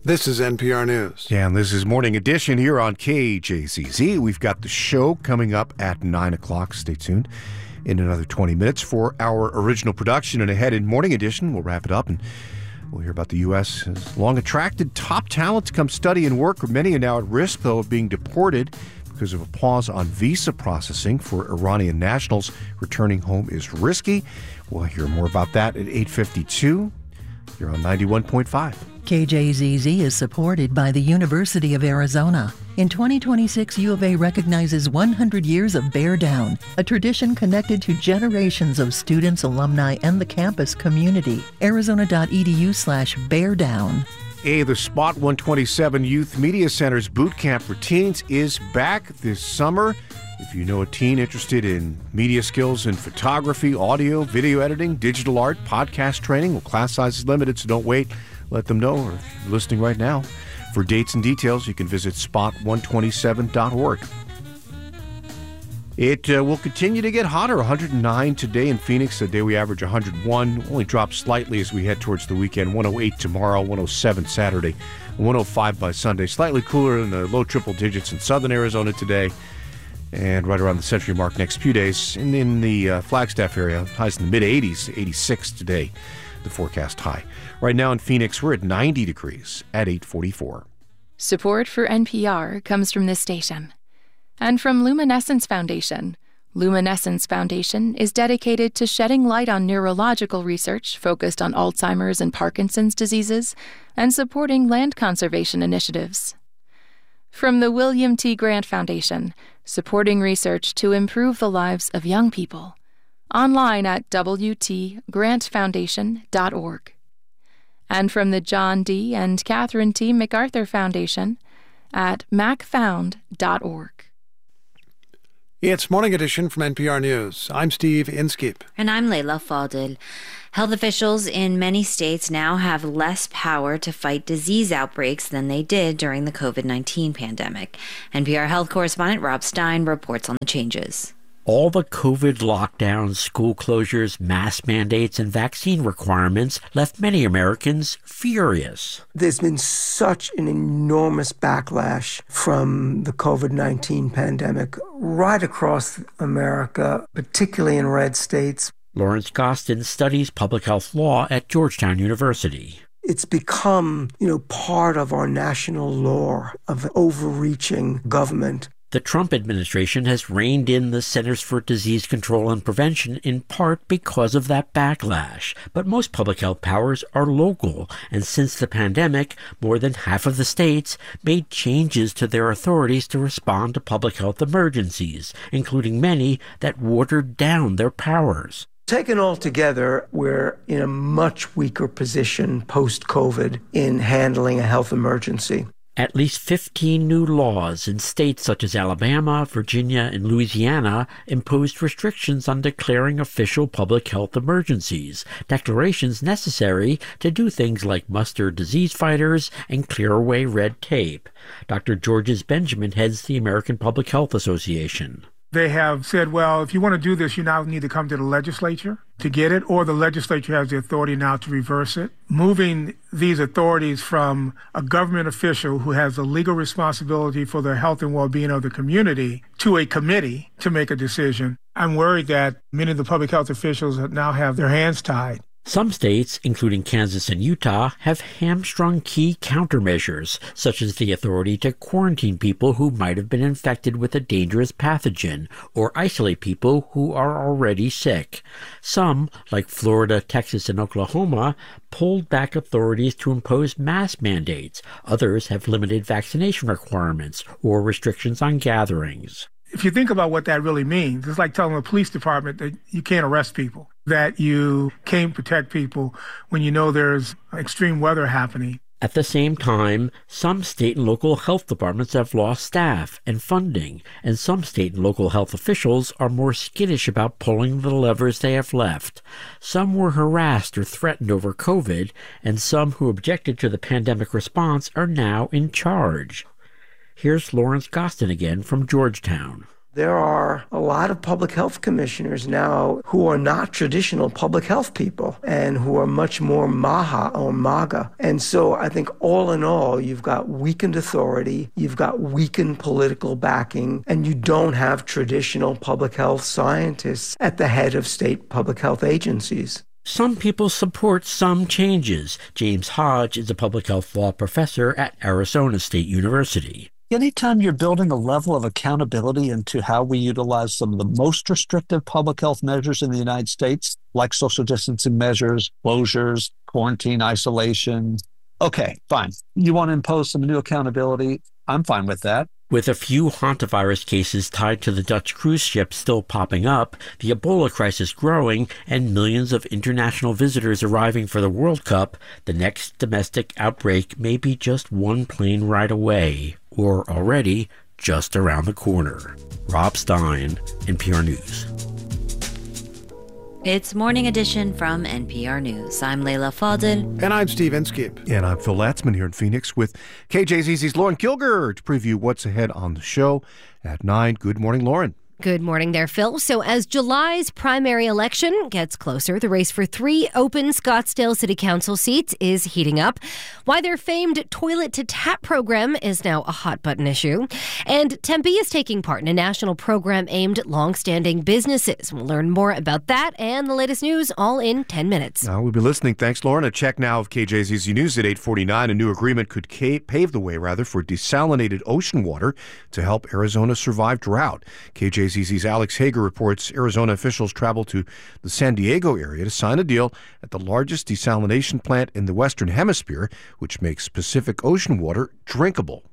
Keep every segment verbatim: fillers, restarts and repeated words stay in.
This is N P R News. Yeah, and this is Morning Edition here on K J Z Z. We've got the show coming up at nine o'clock. Stay tuned in another twenty minutes for our original production. And ahead in Morning Edition, we'll wrap it up and we'll hear about the U S has long attracted top talent to come study and work. Many are now at risk, though, of being deported because of a pause on visa processing for Iranian nationals. Returning home is risky. We'll hear more about that at eight fifty-two. You're on ninety-one point five. K J Z Z is supported by the University of Arizona. In twenty twenty-six, U of A recognizes one hundred years of Bear Down, a tradition connected to generations of students, alumni, and the campus community. Arizona.edu slash Bear Down. Hey, the Spot one twenty-seven Youth Media Center's Boot Camp for Teens is back this summer. If you know a teen interested in media skills in photography, audio, video editing, digital art, podcast training, well, class size is limited, so don't wait. Let them know, or if you're listening right now. For dates and details, you can visit spot one twenty-seven dot org. It uh, will continue to get hotter. one hundred nine today in Phoenix. Today we average one hundred one. Only drops slightly as we head towards the weekend. one oh eight tomorrow, one oh seven Saturday, one oh five by Sunday. Slightly cooler in the low triple digits in southern Arizona today. And right around the century mark next few days. And in the uh, Flagstaff area, highs in the mid-eighties, eighty-six today, the forecast high. Right now in Phoenix, we're at ninety degrees at eight forty-four. Support for N P R comes from this station. And from Luminescence Foundation. Luminescence Foundation is dedicated to shedding light on neurological research focused on Alzheimer's and Parkinson's diseases and supporting land conservation initiatives. From the William T. Grant Foundation, supporting research to improve the lives of young people. Online at w t grant foundation dot org. And from the John D. and Catherine T. MacArthur Foundation at mac found dot org. It's Morning Edition from N P R News. I'm Steve Inskeep. And I'm Leila Fadel. Health officials in many states now have less power to fight disease outbreaks than they did during the covid nineteen pandemic. N P R health correspondent Rob Stein reports on the changes. All the COVID lockdowns, school closures, mask mandates, and vaccine requirements left many Americans furious. There's been such an enormous backlash from the covid nineteen pandemic right across America, particularly in red states. Lawrence Gostin studies public health law at Georgetown University. It's become, you know, part of our national lore of overreaching government. The Trump administration has reined in the Centers for Disease Control and Prevention in part because of that backlash. But most public health powers are local, and since the pandemic, more than half of the states made changes to their authorities to respond to public health emergencies, including many that watered down their powers. Taken all together, we're in a much weaker position post-COVID in handling a health emergency. At least fifteen new laws in states such as Alabama, Virginia, and Louisiana imposed restrictions on declaring official public health emergencies, declarations necessary to do things like muster disease fighters and clear away red tape. Doctor Georges Benjamin heads the American Public Health Association. They have said, well, if you want to do this, you now need to come to the legislature to get it, or the legislature has the authority now to reverse it. Moving these authorities from a government official who has the legal responsibility for the health and well-being of the community to a committee to make a decision. I'm worried that many of the public health officials now have their hands tied. Some states, including Kansas and Utah, have hamstrung key countermeasures, such as the authority to quarantine people who might have been infected with a dangerous pathogen or isolate people who are already sick. Some, like Florida, Texas, and Oklahoma, pulled back authorities to impose mask mandates. Others have limited vaccination requirements or restrictions on gatherings. If you think about what that really means, it's like telling the police department that you can't arrest people, that you can't protect people when you know there's extreme weather happening. At the same time, some state and local health departments have lost staff and funding, and some state and local health officials are more skittish about pulling the levers they have left. Some were harassed or threatened over COVID, and some who objected to the pandemic response are now in charge. Here's Lawrence Gostin again from Georgetown. There are a lot of public health commissioners now who are not traditional public health people and who are much more MAHA or MAGA. And so I think all in all, you've got weakened authority, you've got weakened political backing, and you don't have traditional public health scientists at the head of state public health agencies. Some people support some changes. James Hodge is a public health law professor at Arizona State University. Anytime you're building a level of accountability into how we utilize some of the most restrictive public health measures in the United States, like social distancing measures, closures, quarantine, isolation, okay, fine. You want to impose some new accountability? I'm fine with that. With a few hantavirus cases tied to the Dutch cruise ship still popping up, the Ebola crisis growing, and millions of international visitors arriving for the World Cup, the next domestic outbreak may be just one plane ride away, or already just around the corner. Rob Stein, N P R News. It's Morning Edition from N P R News. I'm Leila Fadel. And I'm Steve Inskeep. And I'm Phil Latzman here in Phoenix with K J Z Z's Lauren Kilger to preview what's ahead on the show at nine. Good morning, Lauren. Good morning there, Phil. So as July's primary election gets closer, the race for three open Scottsdale City Council seats is heating up. Why their famed toilet-to-tap program is now a hot-button issue. And Tempe is taking part in a national program aimed at long-standing businesses. We'll learn more about that and the latest news all in ten minutes. Now, we'll be listening. Thanks, Lauren. A check now of K J Z Z News at eight forty-nine. A new agreement could ca- pave the way, rather, for desalinated ocean water to help Arizona survive drought. K J Z Z's Alex Hager reports Arizona officials traveled to the San Diego area to sign a deal at the largest desalination plant in the Western Hemisphere, which makes Pacific Ocean water drinkable.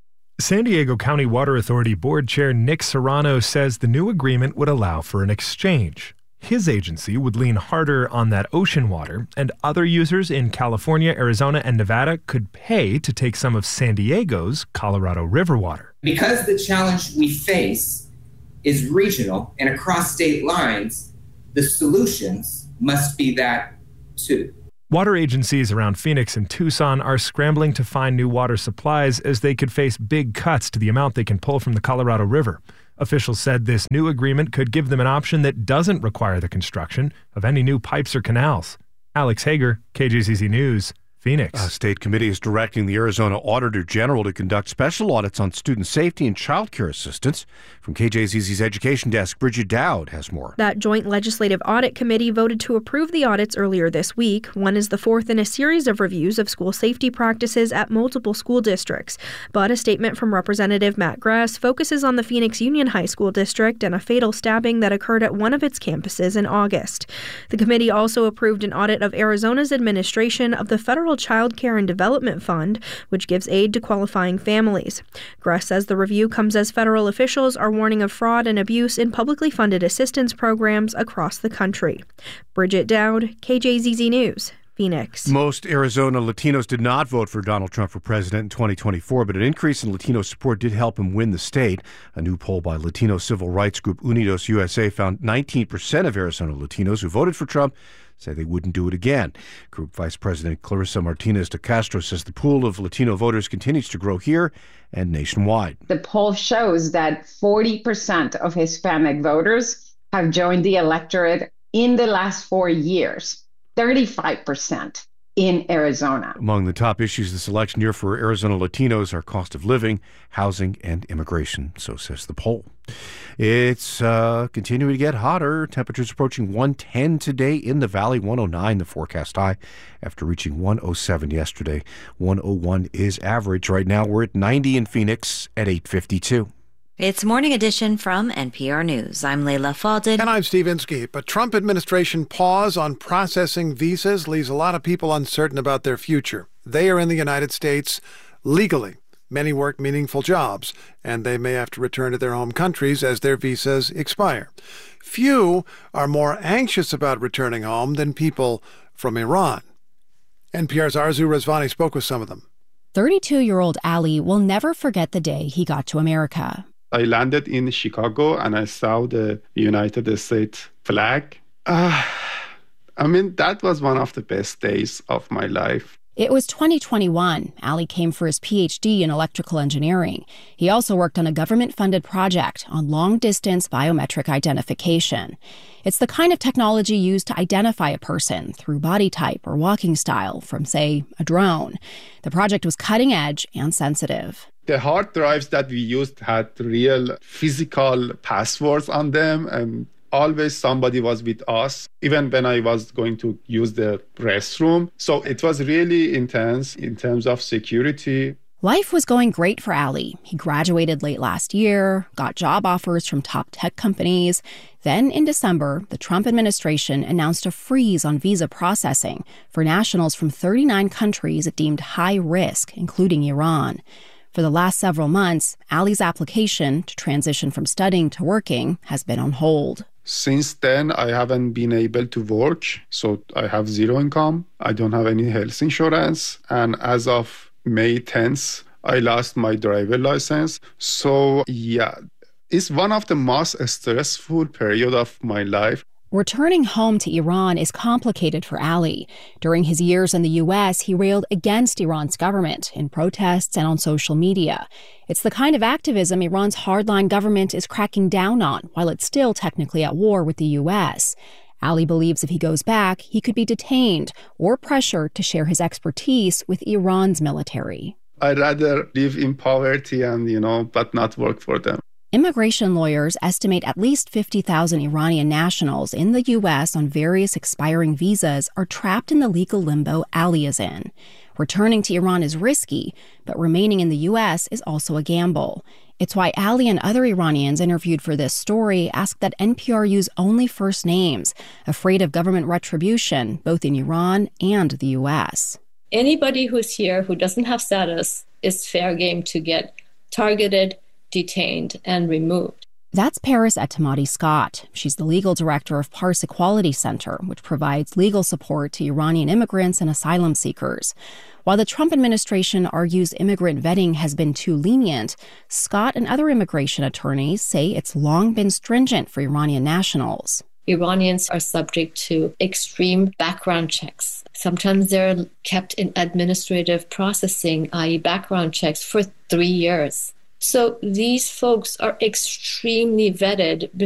San Diego County Water Authority Board Chair Nick Serrano says the new agreement would allow for an exchange. His agency would lean harder on that ocean water, and other users in California, Arizona, and Nevada could pay to take some of San Diego's Colorado River water. Because the challenge we face is regional and across state lines, the solutions must be that too. Water agencies around Phoenix and Tucson are scrambling to find new water supplies as they could face big cuts to the amount they can pull from the Colorado River. Officials said this new agreement could give them an option that doesn't require the construction of any new pipes or canals. Alex Hager, K J Z Z News, Phoenix. A state committee is directing the Arizona Auditor General to conduct special audits on student safety and child care assistance. From K J Z Z's Education Desk, Bridget Dowd has more. That Joint Legislative Audit Committee voted to approve the audits earlier this week. One is the fourth in a series of reviews of school safety practices at multiple school districts. But a statement from Representative Matt Grass focuses on the Phoenix Union High School District and a fatal stabbing that occurred at one of its campuses in August. The committee also approved an audit of Arizona's administration of the federal Child Care and Development Fund, which gives aid to qualifying families. Grass says the review comes as federal officials are warning of fraud and abuse in publicly funded assistance programs across the country. Bridget Dowd, K J Z Z News, Phoenix. Most Arizona Latinos did not vote for Donald Trump for president in twenty twenty-four, but an increase in Latino support did help him win the state. A new poll by Latino civil rights group Unidos U S A found nineteen percent of Arizona Latinos who voted for Trump say they wouldn't do it again. Group Vice President Clarissa Martinez de Castro says the pool of Latino voters continues to grow here and nationwide. The poll shows that forty percent of Hispanic voters have joined the electorate in the last four years, thirty-five percent in Arizona. Among the top issues this election year for Arizona Latinos are cost of living, housing, and immigration, so says the poll. It's uh, continuing to get hotter. Temperatures approaching one ten today in the valley, one oh nine the forecast high after reaching one oh seven yesterday. one oh one is average. Right now we're at ninety in Phoenix at eight fifty-two. It's Morning Edition from N P R News. I'm Leila Fadel. And I'm Steve Inskeep. A Trump administration pause on processing visas leaves a lot of people uncertain about their future. They are in the United States legally. Many work meaningful jobs, and they may have to return to their home countries as their visas expire. Few are more anxious about returning home than people from Iran. N P R's Arzu Rezvani spoke with some of them. thirty-two-year-old Ali will never forget the day he got to America. I landed in Chicago and I saw the United States flag. Uh, I mean, that was one of the best days of my life. It was twenty twenty-one. Ali came for his P H D in electrical engineering. He also worked on a government-funded project on long-distance biometric identification. It's the kind of technology used to identify a person through body type or walking style from, say, a drone. The project was cutting-edge and sensitive. The hard drives that we used had real physical passwords on them, and always somebody was with us, even when I was going to use the restroom. So it was really intense in terms of security. Life was going great for Ali. He graduated late last year, got job offers from top tech companies. Then in December, the Trump administration announced a freeze on visa processing for nationals from thirty-nine countries it deemed high risk, including Iran. For the last several months, Ali's application to transition from studying to working has been on hold. Since then, I haven't been able to work, so I have zero income. I don't have any health insurance. And as of May tenth, I lost my driver license. So, yeah, it's one of the most stressful period of my life. Returning home to Iran is complicated for Ali. During his years in the U S, he railed against Iran's government in protests and on social media. It's the kind of activism Iran's hardline government is cracking down on, while it's still technically at war with the U S. Ali believes if he goes back, he could be detained or pressured to share his expertise with Iran's military. I'd rather live in poverty and, you know, but not work for them. Immigration lawyers estimate at least fifty thousand Iranian nationals in the U S on various expiring visas are trapped in the legal limbo Ali is in. Returning to Iran is risky, but remaining in the U S is also a gamble. It's why Ali and other Iranians interviewed for this story asked that N P R use only first names, afraid of government retribution, both in Iran and the U S. Anybody who's here who doesn't have status is fair game to get targeted, detained, and removed. That's Paris Etemadi Scott. She's the legal director of Pars Equality Center, which provides legal support to Iranian immigrants and asylum seekers. While the Trump administration argues immigrant vetting has been too lenient, Scott and other immigration attorneys say it's long been stringent for Iranian nationals. Iranians are subject to extreme background checks. Sometimes they're kept in administrative processing, that is background checks, for three years. So these folks are extremely vetted